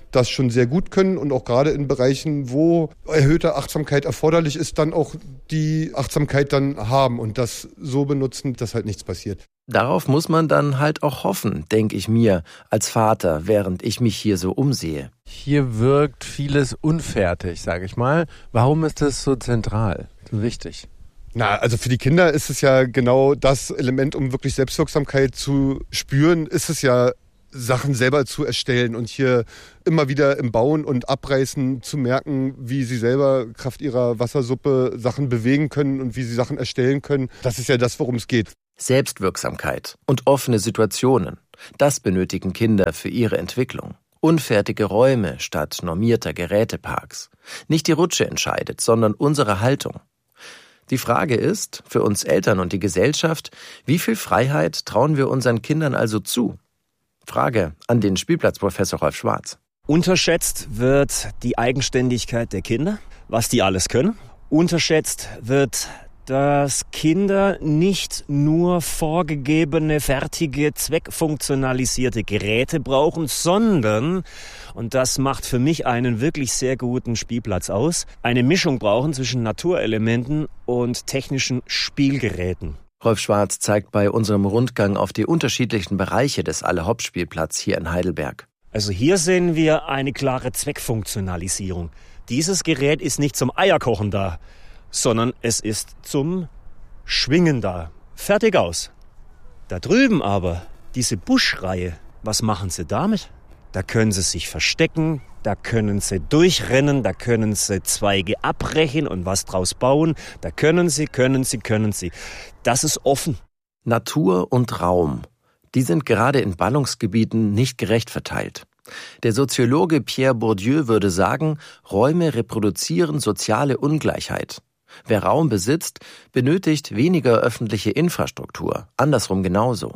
das schon sehr gut können und auch gerade in Bereichen, wo erhöhte Achtsamkeit erforderlich ist, dann auch die Achtsamkeit dann haben und das so benutzen, dass halt nichts passiert. Darauf muss man dann halt auch hoffen, denke ich mir, als Vater, während ich mich hier so umsehe. Hier wirkt vieles unfertig, sage ich mal. Warum ist das so zentral, so wichtig? Na, also für die Kinder ist es ja genau das Element, um wirklich Selbstwirksamkeit zu spüren, ist es ja, Sachen selber zu erstellen und hier immer wieder im Bauen und Abreißen zu merken, wie sie selber Kraft ihrer Wassersuppe Sachen bewegen können und wie sie Sachen erstellen können. Das ist ja das, worum es geht. Selbstwirksamkeit und offene Situationen, das benötigen Kinder für ihre Entwicklung. Unfertige Räume statt normierter Geräteparks. Nicht die Rutsche entscheidet, sondern unsere Haltung. Die Frage ist, für uns Eltern und die Gesellschaft, wie viel Freiheit trauen wir unseren Kindern also zu? Frage an den Spielplatzprofessor Rolf Schwarz. Unterschätzt wird die Eigenständigkeit der Kinder, was die alles können. Unterschätzt wird, dass Kinder nicht nur vorgegebene, fertige, zweckfunktionalisierte Geräte brauchen, sondern, und das macht für mich einen wirklich sehr guten Spielplatz aus, eine Mischung brauchen zwischen Naturelementen und technischen Spielgeräten. Rolf Schwarz zeigt bei unserem Rundgang auf die unterschiedlichen Bereiche des Alle-Hopp-Spielplatz hier in Heidelberg. Also hier sehen wir eine klare Zweckfunktionalisierung. Dieses Gerät ist nicht zum Eierkochen da, sondern es ist zum Schwingen da. Fertig aus. Da drüben aber, diese Buschreihe, was machen Sie damit? Da können Sie sich verstecken, da können Sie durchrennen, da können Sie Zweige abbrechen und was draus bauen. Da können Sie, können Sie, können Sie. Das ist offen. Natur und Raum, die sind gerade in Ballungsgebieten nicht gerecht verteilt. Der Soziologe Pierre Bourdieu würde sagen, Räume reproduzieren soziale Ungleichheit. Wer Raum besitzt, benötigt weniger öffentliche Infrastruktur, andersrum genauso.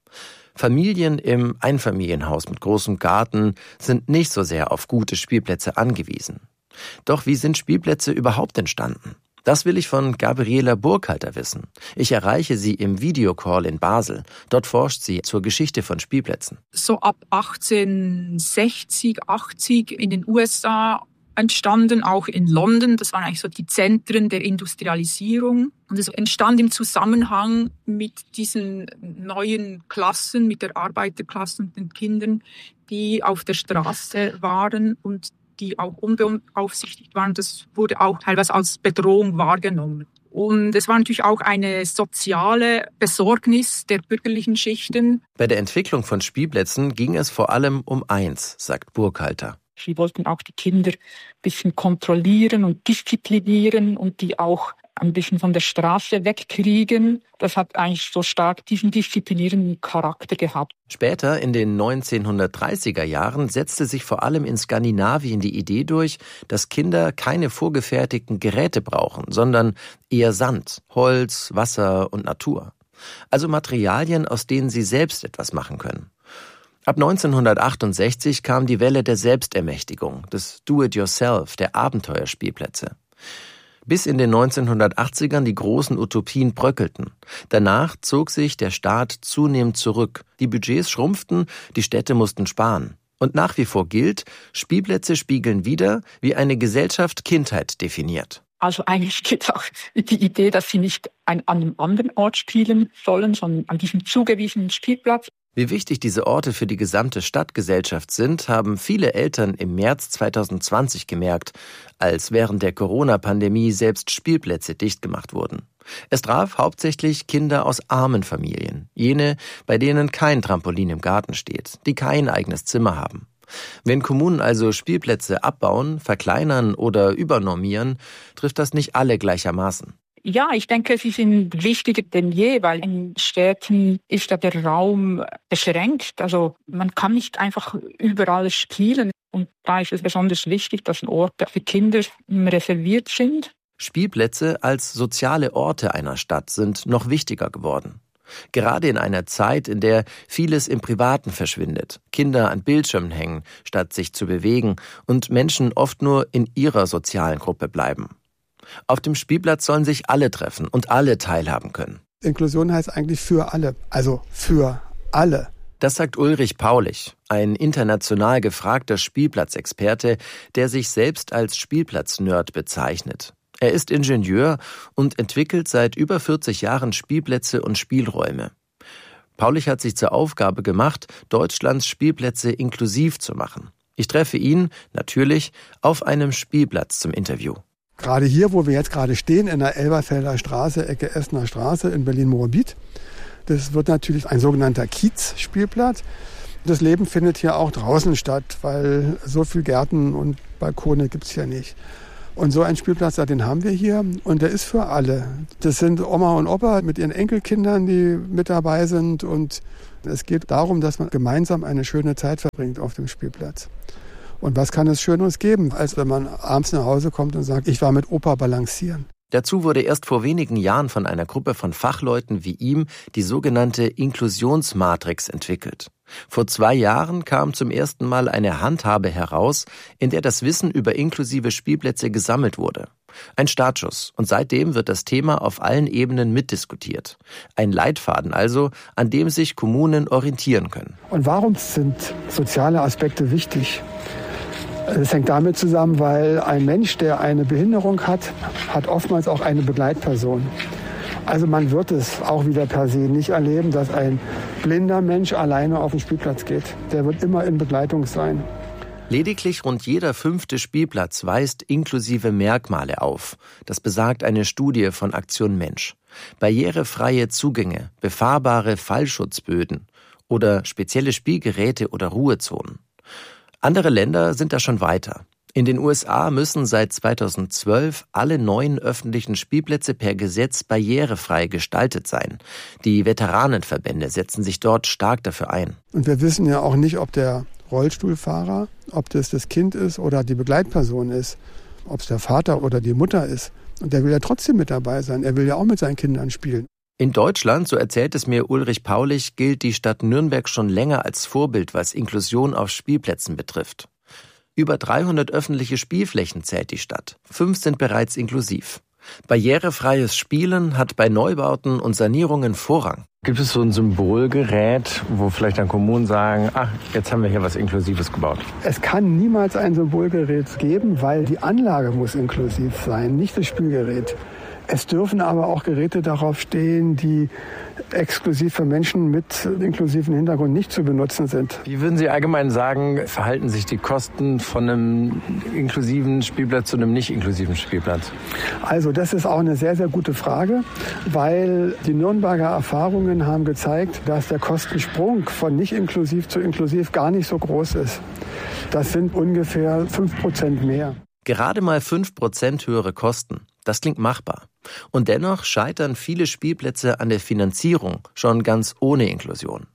Familien im Einfamilienhaus mit großem Garten sind nicht so sehr auf gute Spielplätze angewiesen. Doch wie sind Spielplätze überhaupt entstanden? Das will ich von Gabriela Burkhalter wissen. Ich erreiche sie im Videocall in Basel. Dort forscht sie zur Geschichte von Spielplätzen. So ab achtzehnhundertsechzig, achtzig in den U S A entstanden, auch in London. Das waren eigentlich so die Zentren der Industrialisierung. Und es entstand im Zusammenhang mit diesen neuen Klassen, mit der Arbeiterklasse und den Kindern, die auf der Straße waren und die auch unbeaufsichtigt waren. Das wurde auch teilweise als Bedrohung wahrgenommen. Und es war natürlich auch eine soziale Besorgnis der bürgerlichen Schichten. Bei der Entwicklung von Spielplätzen ging es vor allem um eins, sagt Burkhalter. Sie wollten auch die Kinder ein bisschen kontrollieren und disziplinieren und die auch ein bisschen von der Straße wegkriegen. Das hat eigentlich so stark diesen disziplinierenden Charakter gehabt. Später, in den neunzehnhundertdreißiger Jahren, setzte sich vor allem in Skandinavien die Idee durch, dass Kinder keine vorgefertigten Geräte brauchen, sondern eher Sand, Holz, Wasser und Natur. Also Materialien, aus denen sie selbst etwas machen können. Ab neunzehnhundertachtundsechzig kam die Welle der Selbstermächtigung, des Do-it-yourself, der Abenteuerspielplätze. Bis in den neunzehnhundertachtzigern die großen Utopien bröckelten. Danach zog sich der Staat zunehmend zurück. Die Budgets schrumpften, die Städte mussten sparen. Und nach wie vor gilt, Spielplätze spiegeln wider, wie eine Gesellschaft Kindheit definiert. Also eigentlich geht es auch die Idee, dass sie nicht an einem anderen Ort spielen sollen, sondern an diesem zugewiesenen Spielplatz. Wie wichtig diese Orte für die gesamte Stadtgesellschaft sind, haben viele Eltern im März zweitausendzwanzig gemerkt, als während der Corona-Pandemie selbst Spielplätze dicht gemacht wurden. Es traf hauptsächlich Kinder aus armen Familien, jene, bei denen kein Trampolin im Garten steht, die kein eigenes Zimmer haben. Wenn Kommunen also Spielplätze abbauen, verkleinern oder übernormieren, trifft das nicht alle gleichermaßen. Ja, ich denke, sie sind wichtiger denn je, weil in Städten ist ja der Raum beschränkt. Also man kann nicht einfach überall spielen. Und da ist es besonders wichtig, dass Orte für Kinder reserviert sind. Spielplätze als soziale Orte einer Stadt sind noch wichtiger geworden. Gerade in einer Zeit, in der vieles im Privaten verschwindet, Kinder an Bildschirmen hängen, statt sich zu bewegen und Menschen oft nur in ihrer sozialen Gruppe bleiben. Auf dem Spielplatz sollen sich alle treffen und alle teilhaben können. Inklusion heißt eigentlich für alle, also für alle. Das sagt Ulrich Paulich, ein international gefragter Spielplatzexperte, der sich selbst als Spielplatznerd bezeichnet. Er ist Ingenieur und entwickelt seit über vierzig Jahren Spielplätze und Spielräume. Paulich hat sich zur Aufgabe gemacht, Deutschlands Spielplätze inklusiv zu machen. Ich treffe ihn, natürlich, auf einem Spielplatz zum Interview. Gerade hier, wo wir jetzt gerade stehen, in der Elberfelder Straße, Ecke Essener Straße in Berlin-Moabit. Das wird natürlich ein sogenannter Kiez-Spielplatz. Das Leben findet hier auch draußen statt, weil so viel Gärten und Balkone gibt's hier nicht. Und so einen Spielplatz, den haben wir hier und der ist für alle. Das sind Oma und Opa mit ihren Enkelkindern, die mit dabei sind. Und es geht darum, dass man gemeinsam eine schöne Zeit verbringt auf dem Spielplatz. Und was kann es Schöneres geben, als wenn man abends nach Hause kommt und sagt, ich war mit Opa balancieren. Dazu wurde erst vor wenigen Jahren von einer Gruppe von Fachleuten wie ihm die sogenannte Inklusionsmatrix entwickelt. Vor zwei Jahren kam zum ersten Mal eine Handhabe heraus, in der das Wissen über inklusive Spielplätze gesammelt wurde. Ein Startschuss, und seitdem wird das Thema auf allen Ebenen mitdiskutiert. Ein Leitfaden also, an dem sich Kommunen orientieren können. Und warum sind soziale Aspekte wichtig? Es hängt damit zusammen, weil ein Mensch, der eine Behinderung hat, hat oftmals auch eine Begleitperson. Also man wird es auch wieder per se nicht erleben, dass ein blinder Mensch alleine auf den Spielplatz geht. Der wird immer in Begleitung sein. Lediglich rund jeder fünfte Spielplatz weist inklusive Merkmale auf. Das besagt eine Studie von Aktion Mensch. Barrierefreie Zugänge, befahrbare Fallschutzböden oder spezielle Spielgeräte oder Ruhezonen. Andere Länder sind da schon weiter. In den U S A müssen seit zweitausendzwölf alle neuen öffentlichen Spielplätze per Gesetz barrierefrei gestaltet sein. Die Veteranenverbände setzen sich dort stark dafür ein. Und wir wissen ja auch nicht, ob der Rollstuhlfahrer, ob das das Kind ist oder die Begleitperson ist, ob es der Vater oder die Mutter ist. Und der will ja trotzdem mit dabei sein. Er will ja auch mit seinen Kindern spielen. In Deutschland, so erzählt es mir Ulrich Paulich, gilt die Stadt Nürnberg schon länger als Vorbild, was Inklusion auf Spielplätzen betrifft. Über dreihundert öffentliche Spielflächen zählt die Stadt. Fünf sind bereits inklusiv. Barrierefreies Spielen hat bei Neubauten und Sanierungen Vorrang. Gibt es so ein Symbolgerät, wo vielleicht dann Kommunen sagen, ach, jetzt haben wir hier was Inklusives gebaut? Es kann niemals ein Symbolgerät geben, weil die Anlage muss inklusiv sein, nicht das Spielgerät. Es dürfen aber auch Geräte darauf stehen, die exklusiv für Menschen mit inklusivem Hintergrund nicht zu benutzen sind. Wie würden Sie allgemein sagen, verhalten sich die Kosten von einem inklusiven Spielplatz zu einem nicht inklusiven Spielplatz? Also das ist auch eine sehr, sehr gute Frage, weil die Nürnberger Erfahrungen haben gezeigt, dass der Kostensprung von nicht inklusiv zu inklusiv gar nicht so groß ist. Das sind ungefähr fünf Prozent mehr. Gerade mal fünf Prozent höhere Kosten. Das klingt machbar. Und dennoch scheitern viele Spielplätze an der Finanzierung, schon ganz ohne Inklusion.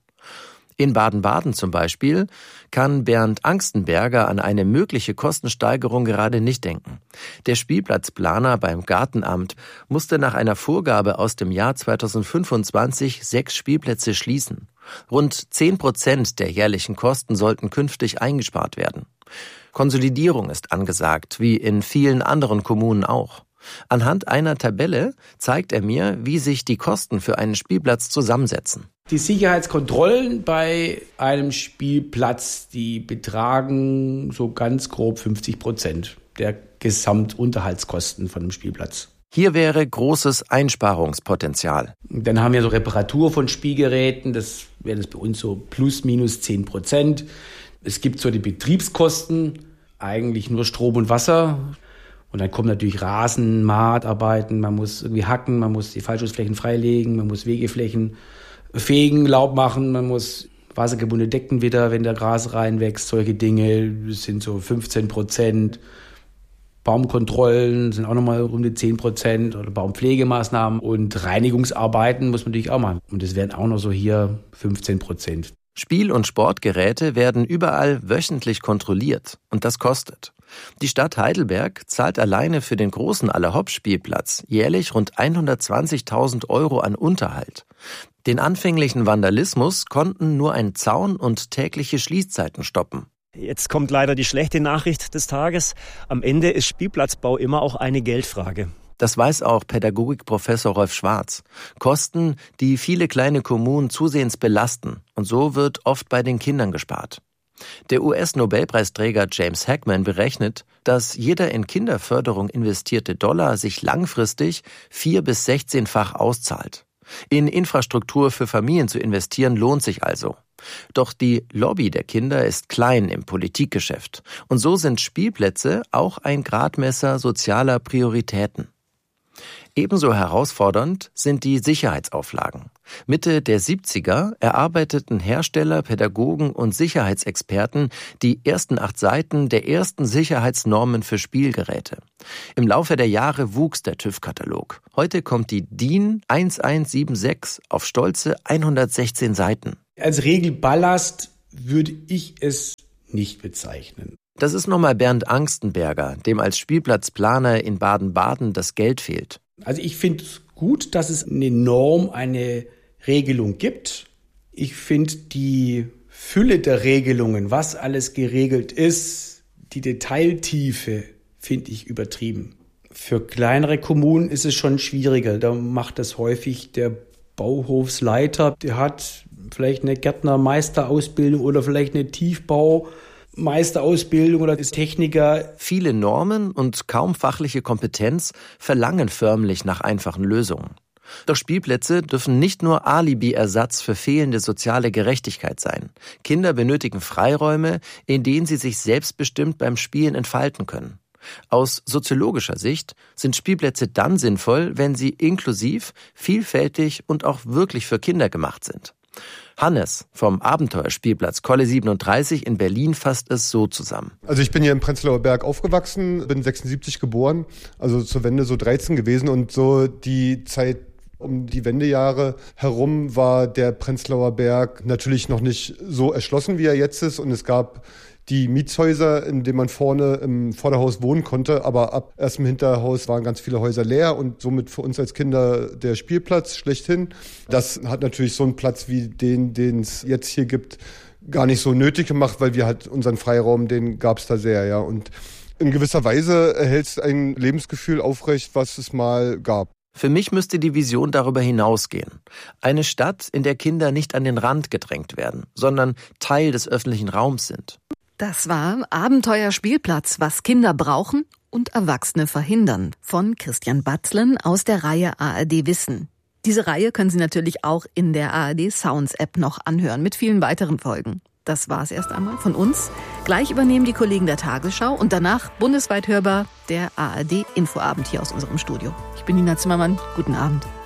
In Baden-Baden zum Beispiel kann Bernd Angstenberger an eine mögliche Kostensteigerung gerade nicht denken. Der Spielplatzplaner beim Gartenamt musste nach einer Vorgabe aus dem Jahr zweitausendfünfundzwanzig sechs Spielplätze schließen. Rund zehn Prozent der jährlichen Kosten sollten künftig eingespart werden. Konsolidierung ist angesagt, wie in vielen anderen Kommunen auch. Anhand einer Tabelle zeigt er mir, wie sich die Kosten für einen Spielplatz zusammensetzen. Die Sicherheitskontrollen bei einem Spielplatz, die betragen so ganz grob fünfzig Prozent der Gesamtunterhaltskosten von einem Spielplatz. Hier wäre großes Einsparungspotenzial. Dann haben wir so Reparatur von Spielgeräten, das wäre das bei uns so plus minus zehn Prozent. Es gibt so die Betriebskosten, eigentlich nur Strom und Wasser. Und dann kommen natürlich Rasen, Mahtarbeiten, man muss irgendwie hacken, man muss die Fallschutzflächen freilegen, man muss Wegeflächen fegen, Laub machen, man muss wassergebundene Decken wieder, wenn der Gras reinwächst, solche Dinge, das sind so fünfzehn Prozent. Baumkontrollen sind auch nochmal um die zehn Prozent oder Baumpflegemaßnahmen und Reinigungsarbeiten muss man natürlich auch machen. Und das wären auch noch so hier fünfzehn Prozent. Spiel- und Sportgeräte werden überall wöchentlich kontrolliert und das kostet. Die Stadt Heidelberg zahlt alleine für den großen Allerhopp-Spielplatz jährlich rund hundertzwanzigtausend Euro an Unterhalt. Den anfänglichen Vandalismus konnten nur ein Zaun und tägliche Schließzeiten stoppen. Jetzt kommt leider die schlechte Nachricht des Tages. Am Ende ist Spielplatzbau immer auch eine Geldfrage. Das weiß auch Pädagogikprofessor Rolf Schwarz. Kosten, die viele kleine Kommunen zusehends belasten. Und so wird oft bei den Kindern gespart. Der U S-Nobelpreisträger James Heckman berechnet, dass jeder in Kinderförderung investierte Dollar sich langfristig vier- bis sechzehnfach auszahlt. In Infrastruktur für Familien zu investieren lohnt sich also. Doch die Lobby der Kinder ist klein im Politikgeschäft. Und so sind Spielplätze auch ein Gradmesser sozialer Prioritäten. Ebenso herausfordernd sind die Sicherheitsauflagen. Mitte der siebziger erarbeiteten Hersteller, Pädagogen und Sicherheitsexperten die ersten acht Seiten der ersten Sicherheitsnormen für Spielgeräte. Im Laufe der Jahre wuchs der TÜV-Katalog. Heute kommt die D I N eins sieben sechs auf stolze hundertsechzehn Seiten. Als Regelballast würde ich es nicht bezeichnen. Das ist nochmal Bernd Angstenberger, dem als Spielplatzplaner in Baden-Baden das Geld fehlt. Also ich finde es gut, dass es eine Norm, eine Regelung gibt. Ich finde die Fülle der Regelungen, was alles geregelt ist, die Detailtiefe, finde ich übertrieben. Für kleinere Kommunen ist es schon schwieriger. Da macht das häufig der Bauhofsleiter. Der hat vielleicht eine Gärtnermeisterausbildung oder vielleicht eine Tiefbaumeisterausbildung oder ist Techniker. Viele Normen und kaum fachliche Kompetenz verlangen förmlich nach einfachen Lösungen. Doch Spielplätze dürfen nicht nur Alibi-Ersatz für fehlende soziale Gerechtigkeit sein. Kinder benötigen Freiräume, in denen sie sich selbstbestimmt beim Spielen entfalten können. Aus soziologischer Sicht sind Spielplätze dann sinnvoll, wenn sie inklusiv, vielfältig und auch wirklich für Kinder gemacht sind. Hannes vom Abenteuerspielplatz Kolle siebenunddreißig in Berlin fasst es so zusammen. Also ich bin hier im Prenzlauer Berg aufgewachsen, bin sechsundsiebzig geboren, also zur Wende so dreizehn gewesen und so die Zeit um die Wendejahre herum war der Prenzlauer Berg natürlich noch nicht so erschlossen, wie er jetzt ist, und es gab die Mietshäuser, in denen man vorne im Vorderhaus wohnen konnte, aber ab erst im Hinterhaus waren ganz viele Häuser leer und somit für uns als Kinder der Spielplatz schlechthin. Das hat natürlich so einen Platz wie den, den es jetzt hier gibt, gar nicht so nötig gemacht, weil wir halt unseren Freiraum, den gab es da sehr, ja. Und in gewisser Weise erhält es ein Lebensgefühl aufrecht, was es mal gab. Für mich müsste die Vision darüber hinausgehen. Eine Stadt, in der Kinder nicht an den Rand gedrängt werden, sondern Teil des öffentlichen Raums sind. Das war Abenteuerspielplatz, was Kinder brauchen und Erwachsene verhindern, von Christian Batzlen aus der Reihe A R D Wissen. Diese Reihe können Sie natürlich auch in der A R D Sounds App noch anhören, mit vielen weiteren Folgen. Das war's erst einmal von uns. Gleich übernehmen die Kollegen der Tagesschau und danach bundesweit hörbar der A R D Infoabend hier aus unserem Studio. Ich bin Nina Zimmermann. Guten Abend.